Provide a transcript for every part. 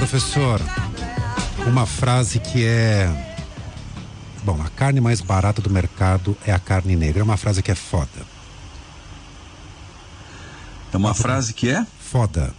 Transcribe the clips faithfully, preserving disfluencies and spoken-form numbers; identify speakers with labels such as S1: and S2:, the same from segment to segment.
S1: Professor, uma frase que é... Bom, a carne mais barata do mercado é a carne negra. É uma frase que é foda.
S2: É uma frase que é?
S1: Foda.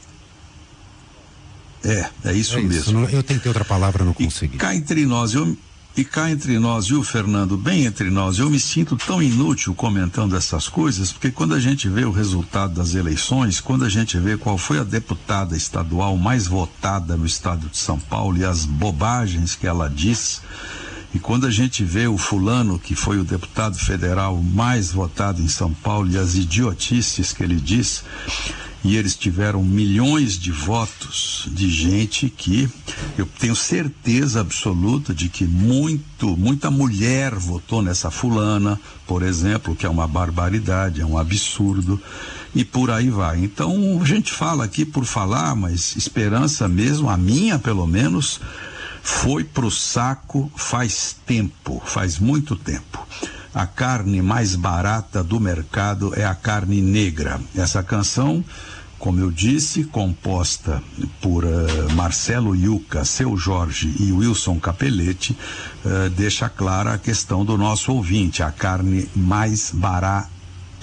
S2: É, é isso
S1: é
S2: mesmo.
S1: Isso. Não, eu tentei outra palavra, não consegui.
S2: E cá entre nós, eu... E cá entre nós, viu, Fernando, bem entre nós, eu me sinto tão inútil comentando essas coisas, porque quando a gente vê o resultado das eleições, quando a gente vê qual foi a deputada estadual mais votada no estado de São Paulo e as bobagens que ela diz, e quando a gente vê o fulano que foi o deputado federal mais votado em São Paulo e as idiotices que ele diz, e eles tiveram milhões de votos de gente que eu tenho certeza absoluta de que muito, muita mulher votou nessa fulana, por exemplo, que é uma barbaridade, é um absurdo, e por aí vai. Então a gente fala aqui por falar, mas esperança mesmo, a minha pelo menos, foi pro saco faz tempo, faz muito tempo. A carne mais barata do mercado é a carne negra. Essa canção, como eu disse, composta por uh, Marcelo Yuca, Seu Jorge e Wilson Capelletti, uh, deixa clara a questão do nosso ouvinte, a carne mais barata.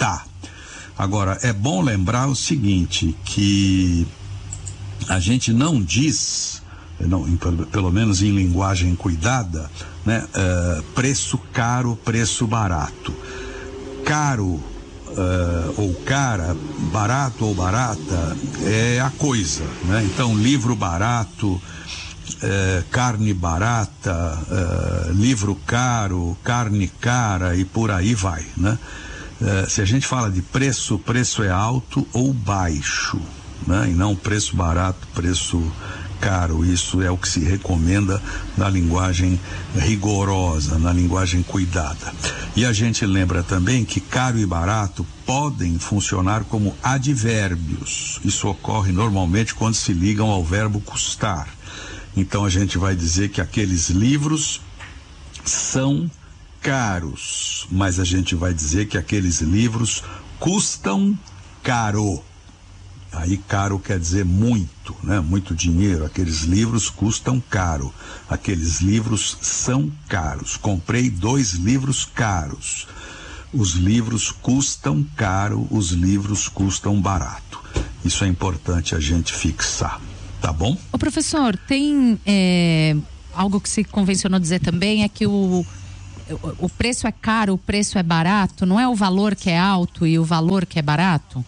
S2: Agora, é bom lembrar o seguinte, que a gente não diz, não, em, pelo menos em linguagem cuidada, né, uh, preço caro, preço barato. Caro Uh, ou cara, barato ou barata, é a coisa, né? Então, livro barato, uh, carne barata, uh, livro caro, carne cara e por aí vai, né? Uh, se a gente fala de preço, preço é alto ou baixo, né? E não preço barato, preço caro. Isso é o que se recomenda na linguagem rigorosa, na linguagem cuidada. E a gente lembra também que caro e barato podem funcionar como advérbios. Isso ocorre normalmente quando se ligam ao verbo custar. Então a gente vai dizer que aqueles livros são caros, mas a gente vai dizer que aqueles livros custam caro. Aí caro quer dizer muito, né? Muito dinheiro. Aqueles livros custam caro. Aqueles livros são caros. Comprei dois livros caros. Os livros custam caro, os livros custam barato. Isso é importante a gente fixar, tá bom?
S3: Ô professor, tem é, algo que se convencionou dizer também, é que o, o, o preço é caro, o preço é barato, não é o valor que é alto e o valor que é barato?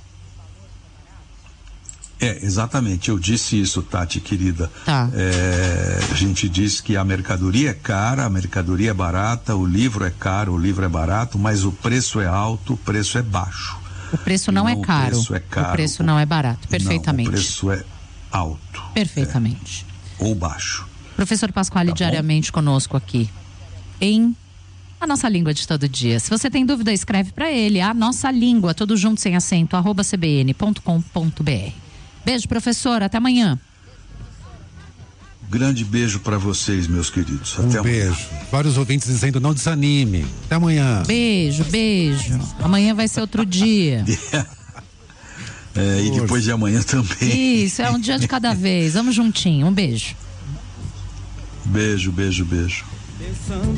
S2: É, exatamente, eu disse isso, Tati, querida.
S3: Tá.
S2: É, a gente diz que a mercadoria é cara, a mercadoria é barata, o livro é caro, o livro é barato, mas o preço é alto, o preço é baixo.
S3: O preço não, não é caro, o preço é caro, o preço não é barato, perfeitamente.
S2: Não, o preço é alto.
S3: Perfeitamente.
S2: É, ou baixo.
S3: Professor Pasquale, tá diariamente conosco aqui, em A Nossa Língua de Todo Dia. Se você tem dúvida, escreve para ele, A Nossa Língua, tudo junto, sem acento, arroba c b n ponto com ponto b r. Beijo, professor. Até amanhã.
S2: Grande beijo para vocês, meus queridos.
S1: Um
S2: Até
S1: beijo.
S2: Amanhã.
S1: Vários ouvintes dizendo não desanime. Até amanhã.
S3: Beijo, beijo. Amanhã vai ser outro dia.
S2: É, e depois de amanhã também.
S3: Isso, é um dia de cada vez. Vamos juntinho. Um beijo.
S2: Beijo, beijo, beijo.